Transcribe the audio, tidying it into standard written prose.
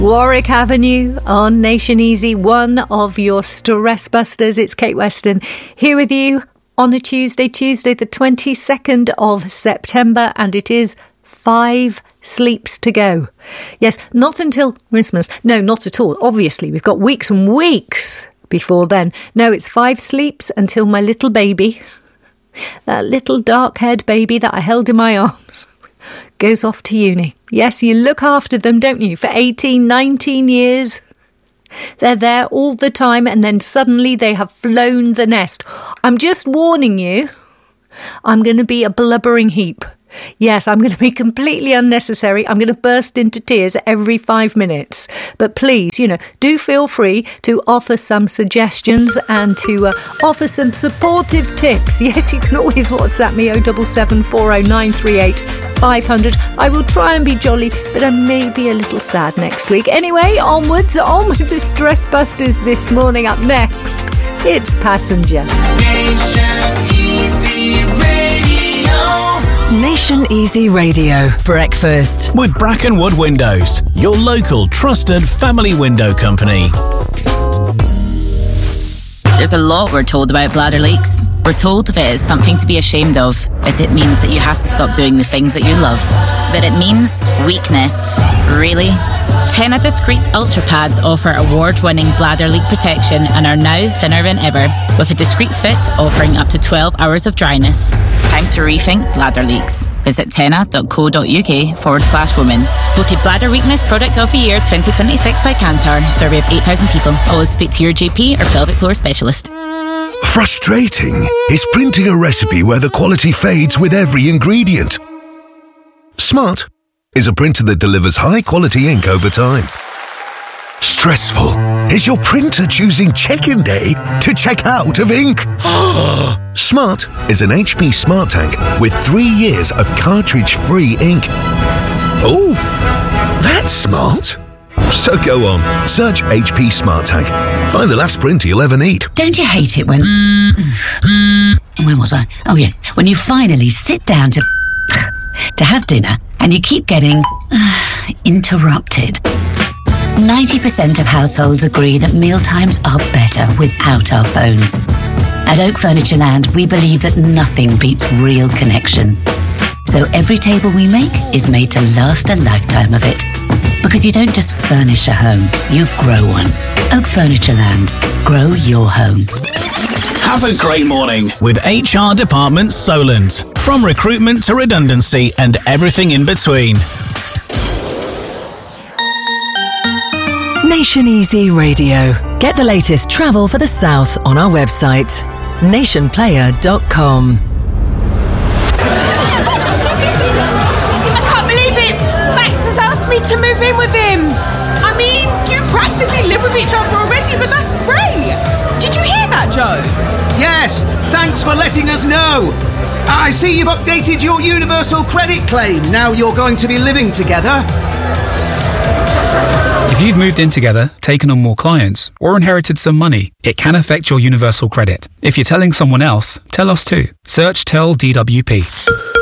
Warwick Avenue on Nation Easy, one of your stress busters. It's Kate Weston here with you on a Tuesday the 22nd of September, and it is 5 sleeps to go. Yes, not until Christmas. No, not at all. Obviously, we've got weeks and weeks before then. No, it's 5 sleeps until my little baby, that little dark-haired baby that I held in my arms, goes off to uni. Yes, you look after them, don't you, for 18, 19 years. They're there all the time, and then suddenly they have flown the nest. I'm just warning you, I'm going to be a blubbering heap. Yes, I'm going to be completely unnecessary. I'm going to burst into tears every 5 minutes. But please, do feel free to offer some suggestions and to offer some supportive tips. Yes, you can always WhatsApp me 077 409 38 500. I will try and be jolly, but I may be a little sad next week. Anyway, onwards, on with the Stress Busters this morning. Up next, it's Passenger. Nation Easy Radio. Nation Easy Radio. Breakfast with Brackenwood Windows, your local trusted family window company. There's a lot we're told about bladder leaks. We're told if it is something to be ashamed of, it means that you have to stop doing the things that you love. But it means weakness. Really? Tena Discreet Ultra Pads offer award-winning bladder leak protection and are now thinner than ever, with a discreet fit offering up to 12 hours of dryness. It's time to rethink bladder leaks. Visit tena.co.uk/women. Voted Bladder Weakness Product of the Year 2026 by Kantar. Survey of 8,000 people. Always speak to your GP or pelvic floor specialist. Frustrating is printing a recipe where the quality fades with every ingredient. Smart is a printer that delivers high-quality ink over time. Stressful is your printer choosing check-in day to check out of ink. Smart is an HP Smart Tank with 3 years of cartridge-free ink. Oh, that's smart. So go on, search HP Smart Tank. Find the last printer you'll ever need. Don't you hate it when... Where was I? Oh yeah, when you finally sit down to have dinner and you keep getting interrupted. 90% of households agree that mealtimes are better without our phones. At Oak Furniture Land, we believe that nothing beats real connection. So every table we make is made to last a lifetime of it. Because you don't just furnish a home, you grow one. Oak Furniture Land. Grow your home. Have a great morning with HR Department Solent. From recruitment to redundancy and everything in between. Nation Easy Radio. Get the latest travel for the South on our website, nationplayer.com. I can't believe it! Max has asked me to move in with him. I mean, you practically live with each other already, but that's great. Did you hear that, Joe? Yes, thanks for letting us know. I see you've updated your universal credit claim. Now you're going to be living together. If you've moved in together, taken on more clients, or inherited some money, it can affect your universal credit. If you're telling someone else, tell us too. Search Tell DWP.